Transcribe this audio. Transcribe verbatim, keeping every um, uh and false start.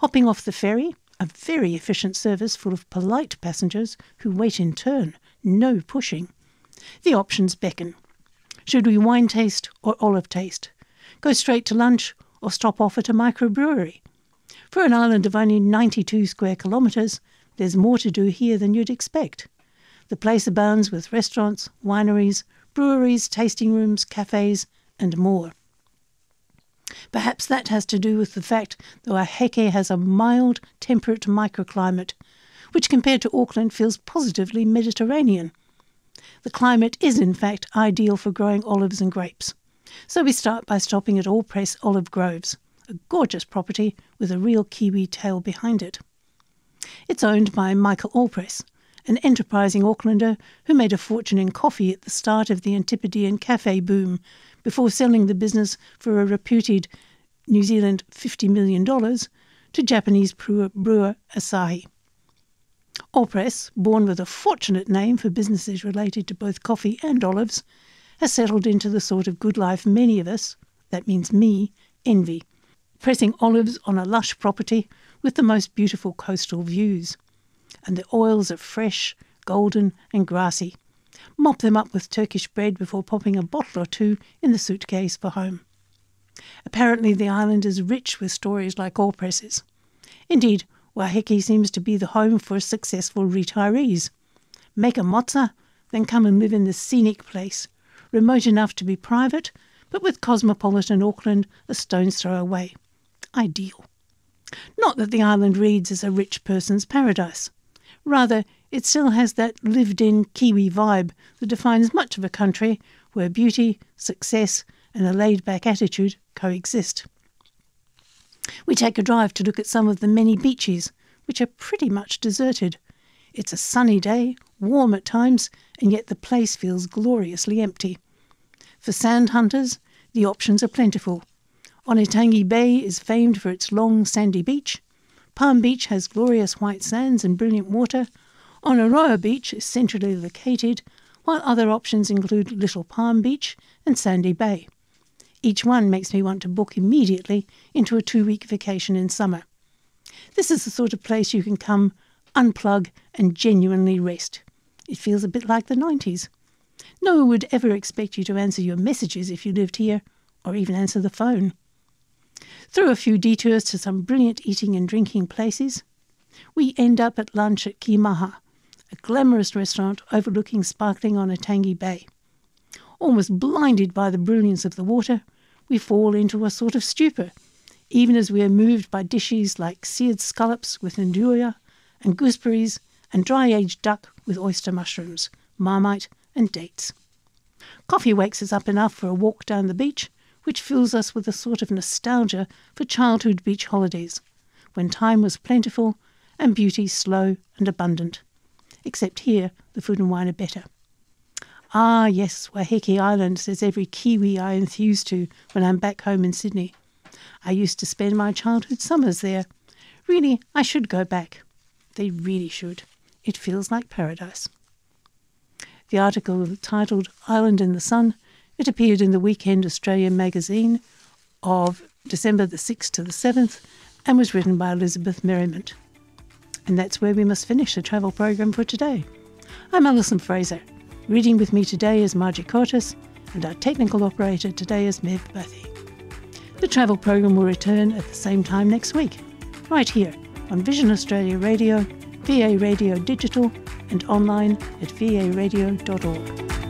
Hopping off the ferry, a very efficient service full of polite passengers who wait in turn, no pushing. The options beckon. Should we wine taste or olive taste? Go straight to lunch or stop off at a microbrewery? For an island of only ninety-two square kilometres, there's more to do here than you'd expect. The place abounds with restaurants, wineries, breweries, tasting rooms, cafes, and more. Perhaps that has to do with the fact that Waiheke has a mild, temperate microclimate, which compared to Auckland feels positively Mediterranean. The climate is in fact ideal for growing olives and grapes. So we start by stopping at Allpress Olive Groves, a gorgeous property with a real Kiwi tale behind it. It's owned by Michael Allpress, an enterprising Aucklander who made a fortune in coffee at the start of the Antipodean cafe boom before selling the business for a reputed New Zealand fifty million dollars to Japanese brewer, brewer Asahi. Allpress, born with a fortunate name for businesses related to both coffee and olives, has settled into the sort of good life many of us, that means me, envy, pressing olives on a lush property with the most beautiful coastal views. And the oils are fresh, golden and grassy. Mop them up with Turkish bread before popping a bottle or two in the suitcase for home. Apparently the island is rich with stories like Allpress's. Indeed, Waiheke seems to be the home for successful retirees. Make a mozza, then come and live in this scenic place, remote enough to be private, but with cosmopolitan Auckland a stone's throw away. Ideal. Not that the island reads as a rich person's paradise. Rather, it still has that lived-in Kiwi vibe that defines much of a country where beauty, success and a laid-back attitude coexist. We take a drive to look at some of the many beaches, which are pretty much deserted. It's a sunny day, warm at times, and yet the place feels gloriously empty. For sand hunters, the options are plentiful. Onetangi Bay is famed for its long sandy beach. Palm Beach has glorious white sands and brilliant water. Onaroa Beach is centrally located, while other options include Little Palm Beach and Sandy Bay. Each one makes me want to book immediately into a two-week vacation in summer. This is the sort of place you can come, unplug and genuinely rest. It feels a bit like the nineties. No one would ever expect you to answer your messages if you lived here, or even answer the phone. Through a few detours to some brilliant eating and drinking places, we end up at lunch at Kimaha, a glamorous restaurant overlooking sparkling Onetangi Bay. Almost blinded by the brilliance of the water, we fall into a sort of stupor, even as we are moved by dishes like seared scallops with nduja and gooseberries and dry-aged duck with oyster mushrooms, marmite and dates. Coffee wakes us up enough for a walk down the beach, which fills us with a sort of nostalgia for childhood beach holidays, when time was plentiful and beauty slow and abundant. Except here, the food and wine are better. Ah, yes, Waiheke Island, says every Kiwi I enthuse to when I'm back home in Sydney. I used to spend my childhood summers there. Really, I should go back. They really should. It feels like paradise. The article titled Island in the Sun, it appeared in the Weekend Australian magazine of December the sixth to the seventh and was written by Elizabeth Merriment. And that's where we must finish the travel program for today. I'm Alison Fraser. Reading with me today is Margie Cortis, and our technical operator today is Mev Bathy. The travel program will return at the same time next week, right here on Vision Australia Radio, V A Radio Digital, and online at v a radio dot org.